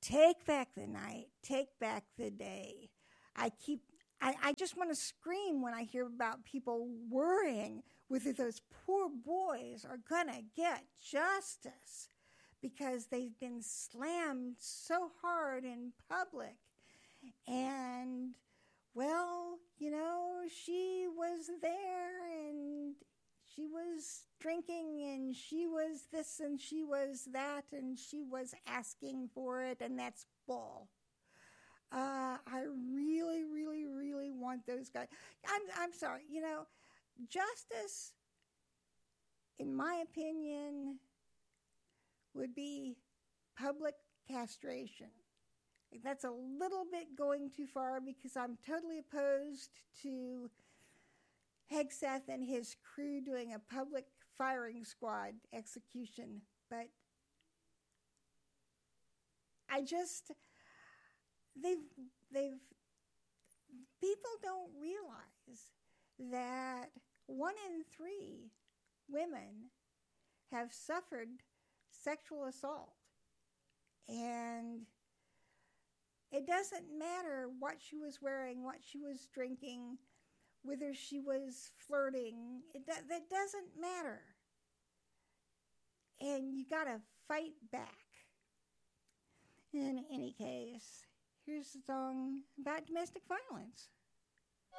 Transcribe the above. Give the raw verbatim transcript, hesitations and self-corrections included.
Take back the night. Take back the day. I keep, I, I just want to scream when I hear about people worrying whether those poor boys are going to get justice because they've been slammed so hard in public. And, well, you know, she was there and she was drinking and she was this and she was that and she was asking for it, and that's bull. Uh, I really, really, really want those guys. I'm, I'm sorry, you know, justice, in my opinion, would be public castration. That's a little bit going too far because I'm totally opposed to Hegseth and his crew doing a public firing squad execution. But I just, they've, they've, people don't realize that one in three women have suffered sexual assault. And it doesn't matter what she was wearing, what she was drinking, whether she was flirting. It do, that doesn't matter. And you got to fight back. In any case, here's a song about domestic violence.